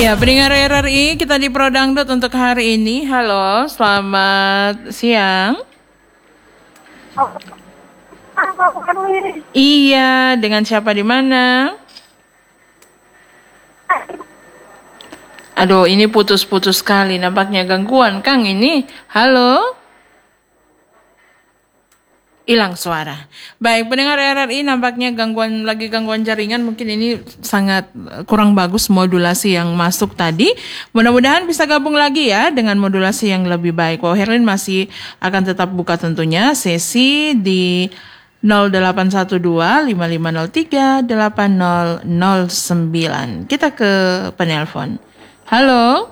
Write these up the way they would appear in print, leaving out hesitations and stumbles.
Ya, pendengar RRI, kita di Prodangdut untuk hari ini. Halo, selamat siang. Iya, dengan siapa di mana? Aduh, ini putus-putus sekali. Nampaknya gangguan, Kang, ini. Halo? Hilang suara. Baik, pendengar RRI, nampaknya gangguan jaringan. Mungkin ini sangat kurang bagus modulasi yang masuk tadi. Mudah-mudahan bisa gabung lagi ya dengan modulasi yang lebih baik. Wow, Herlin masih akan tetap buka tentunya sesi di 0812-5503-8009. Kita ke penelpon. Halo?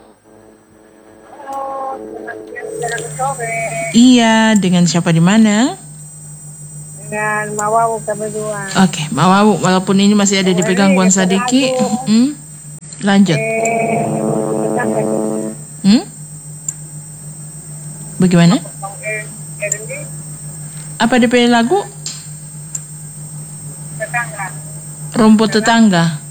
Iya, dengan siapa di mana? Dengan Mawawu kebetulan. Oke, Mawawu, walaupun ini masih ada di gangguan sedikit. Lanjut. Bagaimana? Apa DP lagu? Tetangga. Rumput tetangga.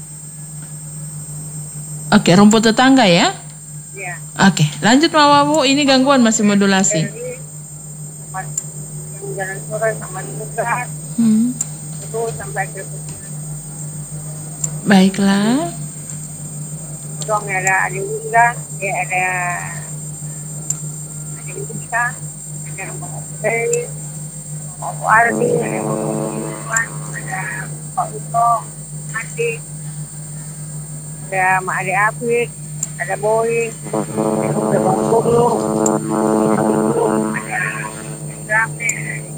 Oke, rumput tetangga ya? Iya. Oke, lanjut Mawawu, ini gangguan masih modulasi. Jalan sore sama dibuka. Itu sampai ke Baiklah. Dong ada Bunda, ya ada Bunda, ada Mau Putih, Mau Ardi, ada Pak Uto, Adi, ada Mak Ade Afid, ada Boy, ada Bang Bulu, ada Rame,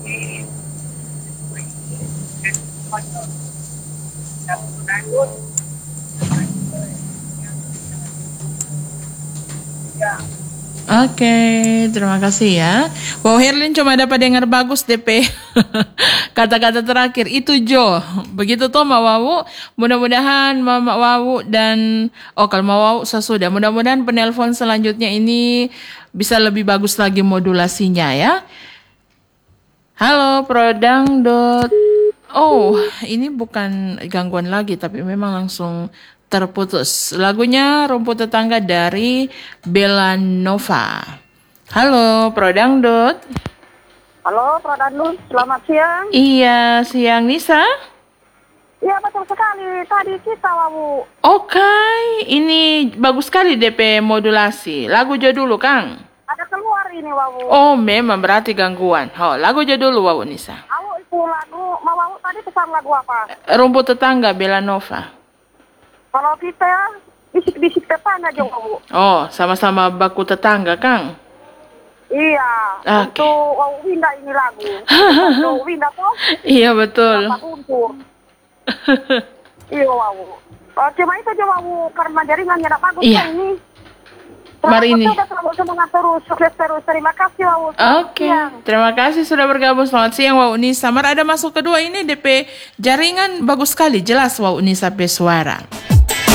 Oke, terima kasih ya. Wow, Herlin cuma dapat dengar bagus DP. Kata-kata terakhir itu Jo. Begitu toh Mawawu. Mudah-mudahan Mama Wawu dan kalau Mawawu sesudah. Mudah-mudahan penelpon selanjutnya ini bisa lebih bagus lagi modulasinya ya. Halo, Prodangdut. Oh, ini bukan gangguan lagi, tapi memang langsung terputus. Lagunya Rumput Tetangga dari Belanova. Halo, Prodangdut. Halo, Prodangdut. Selamat siang. Iya, siang Nisa. Iya, betul sekali. Tadi kita, Wawu. Oke, ini bagus sekali DP modulasi. Lagu jadul, Kang. Ada keluar ini, Wawu. Oh, memang berarti gangguan. Lagu jadul, Wawu Nisa. Itu lagu, Wawu tadi pesan lagu apa? Rumput Tetangga Belanova. Kalau kita bisik-bisik tetangga aja, Wawu. Oh, sama-sama baku tetangga, Kang. Iya, Okay. untuk Wawu Winda ini lagu. Untuk Winda toh? Iya, betul. Dapat unsur. Iya, Wawu. Cuma itu aja, Wawu, karena jaringannya tidak bagus Iya. ini. Mari ini. Semangat terus, sukses terus. Terima kasih, Wawu. Oke, terima kasih sudah bergabung. Selamat siang, Wawu Nisa. Ada masuk kedua ini DP jaringan bagus sekali, jelas Wawu Nisa suara.